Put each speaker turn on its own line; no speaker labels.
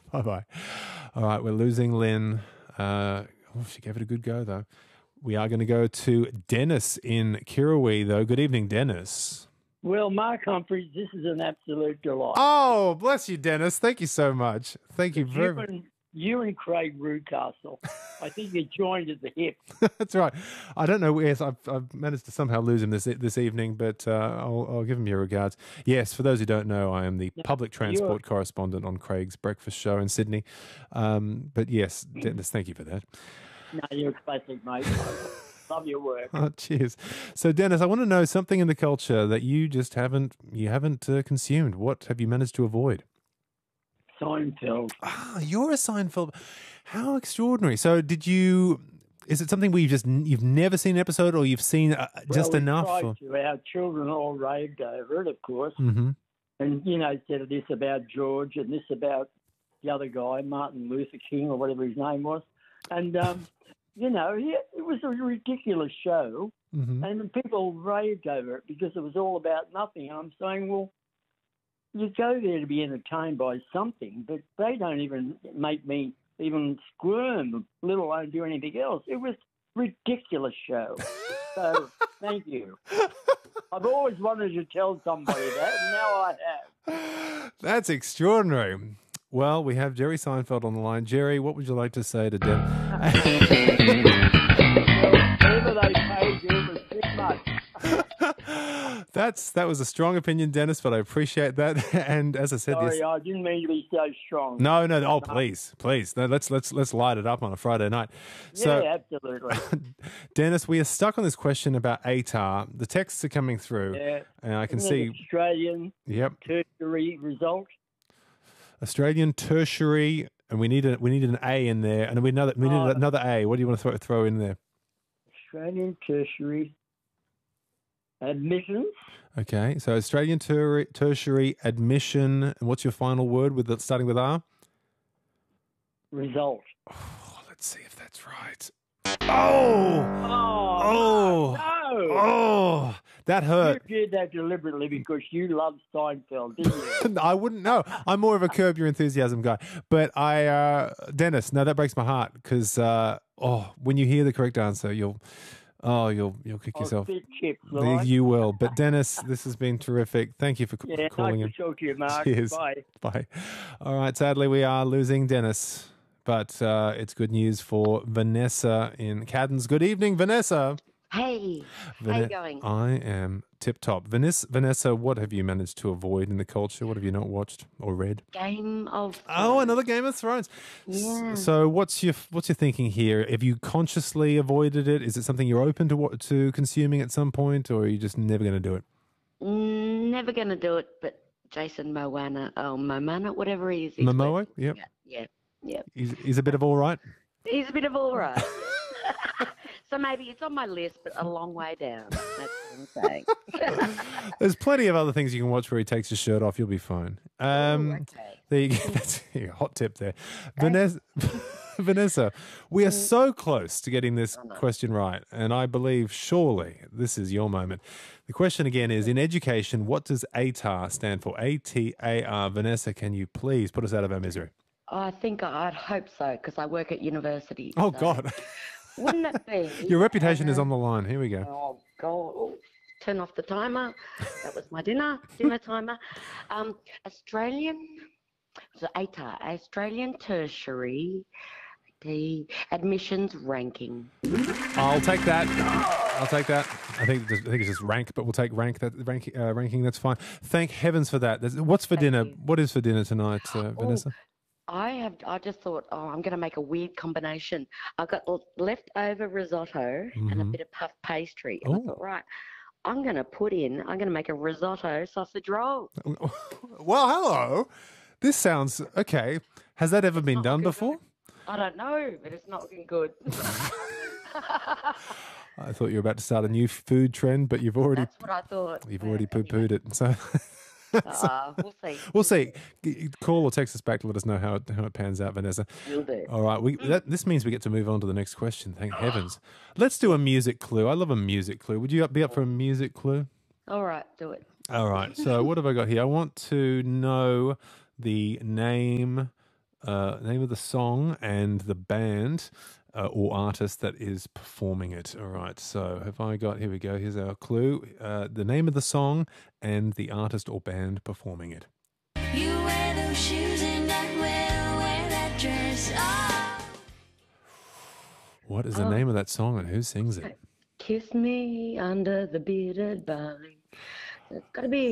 Bye-bye. All right, we're losing Lynn. She gave it a good go, though. We are going to go to Dennis in Kirrawee, though. Good evening, Dennis.
Well, Mark Humphries, this is an absolute delight.
Oh, bless you, Dennis. Thank you so much. Thank you very much.
You and Craig Rudcastle, I think you joined at the hip.
That's right. I don't know. Yes, I've managed to somehow lose him this evening, but I'll give him your regards. Yes, for those who don't know, I am the public transport correspondent on Craig's breakfast show in Sydney. But yes, Dennis, thank you for that.
No, you're a classic, mate. Love your work.
Oh, cheers. So, Dennis, I want to know something in the culture that you just haven't consumed. What have you managed to avoid?
Seinfeld.
Ah, you're a Seinfeld. How extraordinary. So, is it something where you've never seen an episode, or you've seen just enough?
Tried to. Our children all raved over it, of course.
Mm-hmm.
And, said this about George and this about the other guy, Martin Luther King or whatever his name was. And, it was a ridiculous show.
Mm-hmm.
And people raved over it because it was all about nothing. And I'm saying, well, you go there to be entertained by something, but they don't even make me even squirm, let alone do anything else. It was a ridiculous show. So, thank you. I've always wanted to tell somebody that, and now I have.
That's extraordinary. Well, we have Jerry Seinfeld on the line. Jerry, what would you like to say to Dem?
Whatever they paid you was too much.
That was a strong opinion, Dennis, but I appreciate that. And as I said,
sorry, I didn't mean to be so strong.
No. Oh, please. No, let's light it up on a Friday night. So,
yeah, absolutely.
Dennis, we are stuck on this question about ATAR. The texts are coming through, and I can see
Australian tertiary result.
Australian tertiary, and we needed an A in there, and we needed another A. What do you want to throw in there?
Australian tertiary admissions.
Okay, so Australian tertiary admission, and what's your final word starting with R?
Result.
Oh, let's see if that's right. Oh! No! That hurt.
You did that deliberately because you love Seinfeld, didn't you?
I wouldn't know. I'm more of a Curb Your Enthusiasm guy. But Dennis, no, that breaks my heart because when you hear the correct answer, you'll kick yourself.
Chips, right?
You will. But Dennis, this has been terrific. Thank you for calling in.
Nice to talk to you, Mark.
Cheers. Bye. All right. Sadly, we are losing Dennis, but it's good news for Vanessa in Caddens. Good evening, Vanessa.
Hey, how you going?
I am tip-top. Vanessa, what have you managed to avoid in the culture? What have you not watched or read?
Game of Thrones.
Oh, another Game of Thrones.
Yeah.
So what's your thinking here? Have you consciously avoided it? Is it something you're open to consuming at some point, or are you just never going to do it?
Never going to do it, but Jason Momoa, whatever he is.
Momoa? Yep.
Yeah.
He's a bit of all right?
He's a bit of all right. So maybe it's on my list, but a long way down. That's what I'm saying.
There's plenty of other things you can watch where he takes his shirt off. You'll be fine.
Okay.
There you go. That's a hot tip there. Vanessa, we are so close to getting this question right, and I believe surely this is your moment. The question again is, in education, what does ATAR stand for? ATAR. Vanessa, can you please put us out of our misery?
I think I'd hope so, because I work at university.
Oh, God.
Wouldn't it be?
Your reputation is on the line. Here we go.
Oh, God. Oh, turn off the timer. That was my dinner timer. Australian, so ATAR, Australian Tertiary Admissions Ranking.
I'll take that. I think it's just rank, but we'll take ranking. That's fine. Thank heavens for that. What's for dinner? What is for dinner tonight, Vanessa?
I just thought, I'm going to make a weird combination. I've got leftover risotto and a bit of puff pastry. And I thought, right, I'm going to make a risotto sausage roll.
Well, hello. This sounds okay. Has that ever been done before?
I don't know, but it's not looking good.
I thought you were about to start a new food trend, but you've already...
That's what I thought.
You've already poo-pooed it. So...
We'll see.
We'll see. Call or text us back to let us know how it pans out, Vanessa.
Will do.
All right. This means we get to move on to the next question. Thank heavens. Let's do a music clue. I love a music clue. Would you be up for a music clue?
All right. Do it.
All right. So what have I got here? I want to know the name name of the song and the band or artist that is performing it. All right, so have I got, here we go, here's our clue. The name of the song and the artist or band performing it. You wear those shoes and I will wear that dress. Oh. What is the name of that song and who sings it?
Kiss me under the bearded barley. It's got to be